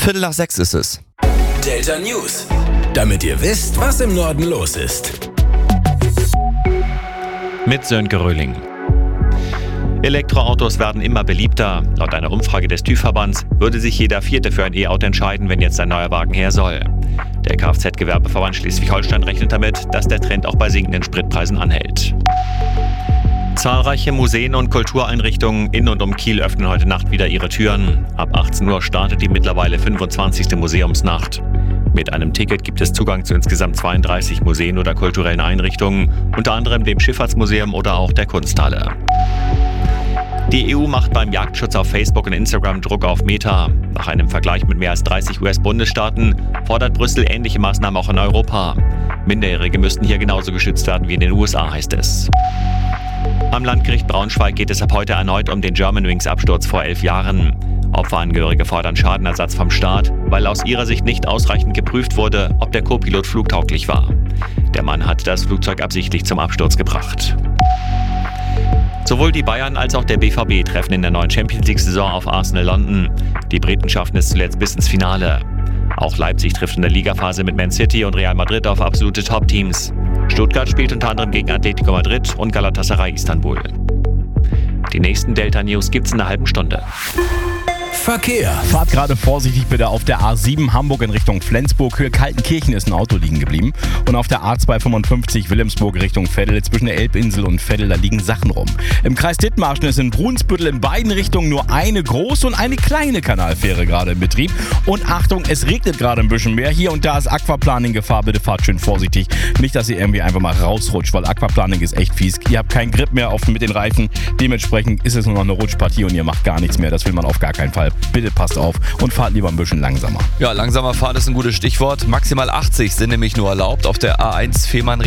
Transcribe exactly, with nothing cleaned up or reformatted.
Viertel nach sechs ist es. Delta News. Damit ihr wisst, was im Norden los ist. Mit Sönke Röhling. Elektroautos werden immer beliebter. Laut einer Umfrage des TÜV-Verbands würde sich jeder Vierte für ein E-Auto entscheiden, wenn jetzt ein neuer Wagen her soll. Der Kfz-Gewerbeverband Schleswig-Holstein rechnet damit, dass der Trend auch bei sinkenden Spritpreisen anhält. Zahlreiche Museen und Kultureinrichtungen in und um Kiel öffnen heute Nacht wieder ihre Türen. Ab achtzehn Uhr startet die mittlerweile fünfundzwanzigste Museumsnacht. Mit einem Ticket gibt es Zugang zu insgesamt zweiunddreißig Museen oder kulturellen Einrichtungen, unter anderem dem Schifffahrtsmuseum oder auch der Kunsthalle. Die E U macht beim Jagdschutz auf Facebook und Instagram Druck auf Meta. Nach einem Vergleich mit mehr als dreißig U S-Bundesstaaten fordert Brüssel ähnliche Maßnahmen auch in Europa. Minderjährige müssten hier genauso geschützt werden wie in den U S A, heißt es. Am Landgericht Braunschweig geht es ab heute erneut um den Germanwings-Absturz vor elf Jahren. Opferangehörige fordern Schadenersatz vom Staat, weil aus ihrer Sicht nicht ausreichend geprüft wurde, ob der Co-Pilot flugtauglich war. Der Mann hat das Flugzeug absichtlich zum Absturz gebracht. Sowohl die Bayern als auch der B V B treffen in der neuen Champions-League-Saison auf Arsenal London. Die Briten schaffen es zuletzt bis ins Finale. Auch Leipzig trifft in der Ligaphase mit Man City und Real Madrid auf absolute Top-Teams. Stuttgart spielt unter anderem gegen Atletico Madrid und Galatasaray Istanbul. Die nächsten Delta News gibt's in einer halben Stunde. Verkehr. Fahrt gerade vorsichtig bitte auf der A sieben Hamburg in Richtung Flensburg. Höhe Kaltenkirchen ist ein Auto liegen geblieben. Und auf der A zweihundertfünfundfünfzig Wilhelmsburg Richtung Veddel zwischen der Elbinsel und Veddel, da liegen Sachen rum. Im Kreis Dithmarschen ist in Brunsbüttel in beiden Richtungen nur eine große und eine kleine Kanalfähre gerade in Betrieb. Und Achtung, es regnet gerade ein bisschen mehr. Hier und da ist Aquaplaning Gefahr. Bitte fahrt schön vorsichtig. Nicht, dass ihr irgendwie einfach mal rausrutscht, weil Aquaplaning ist echt fies. Ihr habt keinen Grip mehr auf, mit den Reifen. Dementsprechend ist es nur noch eine Rutschpartie und ihr macht gar nichts mehr. Das will man auf gar keinen Fall. Bitte passt auf und fahrt lieber ein bisschen langsamer. Ja, langsamer fahren ist ein gutes Stichwort. Maximal achtzig sind nämlich nur erlaubt auf der A eins Fehmarn